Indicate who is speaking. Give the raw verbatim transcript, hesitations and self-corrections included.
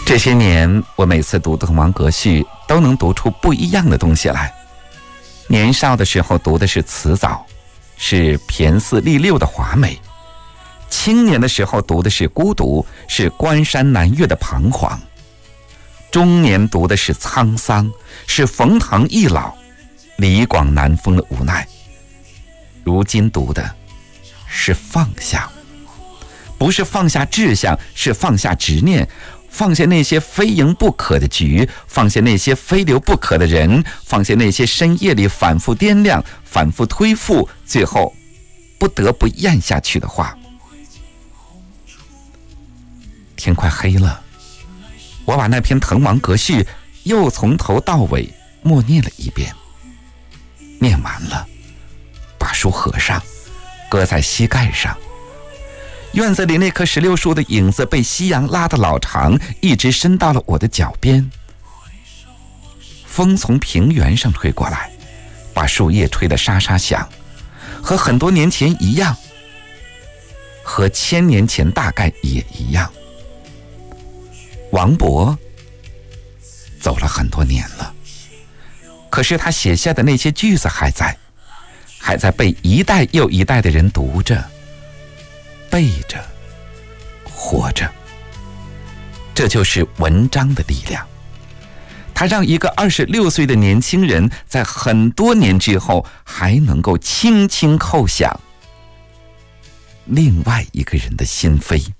Speaker 1: 这些年，我每次读滕王阁序都能读出不一样的东西来。年少的时候读的是辞藻，是骈四俪六的华美；青年的时候读的是孤独，是关山难越的彷徨；中年读的是沧桑，是冯唐易老，李广难封的无奈；如今读的是放下，不是放下志向，是放下执念，放下那些非赢不可的局，放下那些非留不可的人，放下那些深夜里反复掂量，反复推复，最后不得不咽下去的话。天快黑了，我把那篇滕王阁序又从头到尾默念了一遍。念完了，把书合上，搁在膝盖上。院子里那棵石榴树的影子被夕阳拉得老长，一直伸到了我的脚边。风从平原上吹过来，把树叶吹得沙沙响，和很多年前一样，和千年前大概也一样。王勃走了很多年了，可是他写下的那些句子还在，还在被一代又一代的人读着，背着，活着。这就是文章的力量，它让一个二十六岁的年轻人在很多年之后还能够轻轻叩响另外一个人的心扉。